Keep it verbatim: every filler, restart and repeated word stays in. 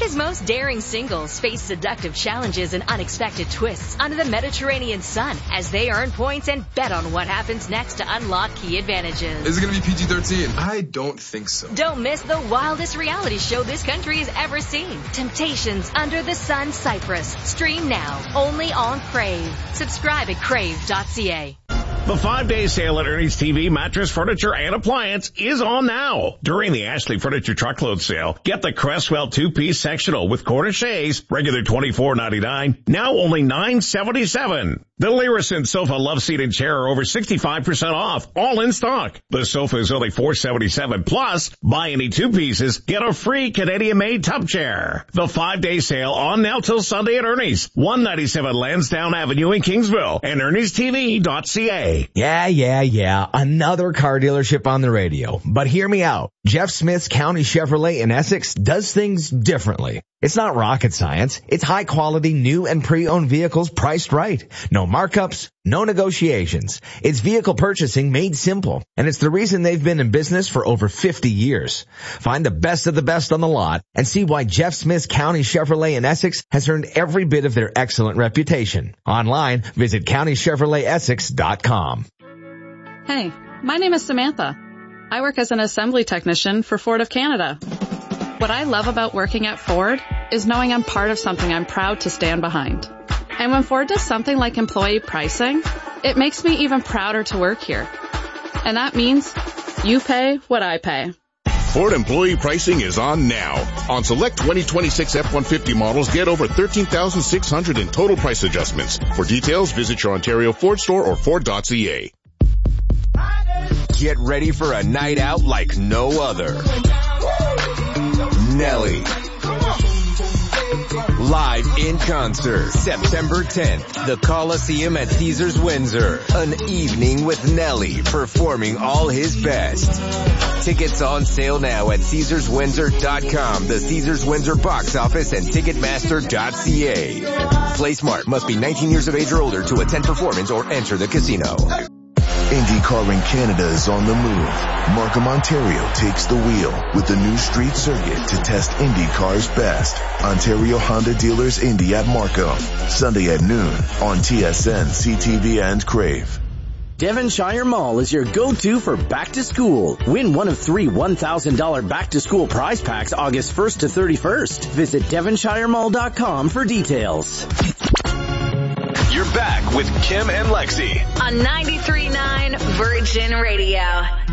America's most daring singles face seductive challenges and unexpected twists under the Mediterranean sun as they earn points and bet on what happens next to unlock key advantages. Is it going to be P G thirteen? I don't think so. Don't miss the wildest reality show this country has ever seen. Temptations Under the Sun Cyprus. Stream now, only on Crave. Subscribe at crave dot c a. The five-day sale at Ernie's T V, mattress, furniture, and appliance is on now. During the Ashley Furniture Truckload Sale, get the Cresswell two-piece sectional with corniches, regular twenty-four ninety-nine, now only nine seventy-seven. The Lyrison Sofa Love Seat and Chair are over sixty-five percent off, all in stock. The sofa is only four seventy-seven, plus buy any two pieces, get a free Canadian-made tub chair. The five-day sale on now till Sunday at Ernie's, one ninety-seven Lansdowne Avenue in Kingsville, and ernies t v dot c a. Yeah, yeah, yeah. Another car dealership on the radio. But hear me out. Jeff Smith's County Chevrolet in Essex does things differently. It's not rocket science. It's high quality new and pre-owned vehicles priced right. No markups, no negotiations. It's vehicle purchasing made simple. And it's the reason they've been in business for over fifty years. Find the best of the best on the lot and see why Jeff Smith's County Chevrolet in Essex has earned every bit of their excellent reputation. Online, visit county chevrolet essex dot com. Hey, my name is Samantha. I work as an assembly technician for Ford of Canada. What I love about working at Ford is knowing I'm part of something I'm proud to stand behind. And when Ford does something like employee pricing, it makes me even prouder to work here. And that means you pay what I pay. Ford employee pricing is on now. On select twenty twenty-six F one fifty models, get over thirteen thousand six hundred in total price adjustments. For details, visit your Ontario Ford store or ford dot c a. Get ready for a night out like no other. Nelly. Live in concert, September tenth, the Coliseum at Caesars Windsor. An evening with Nelly performing all his best. Tickets on sale now at caesars windsor dot com, the Caesars Windsor box office, and ticketmaster dot c a. Play smart. Must be nineteen years of age or older to attend performance or enter the casino. IndyCar in Canada is on the move. Markham, Ontario takes the wheel with the new street circuit to test IndyCar's best. Ontario Honda Dealers Indy at Markham. Sunday at noon on T S N, C T V, and Crave. Devonshire Mall is your go-to for back to school. Win one of three one thousand dollars back to school prize packs August first to thirty-first. Visit devonshire mall dot com for details. You're back with Kim and Lexi on ninety-three point nine Virgin Radio.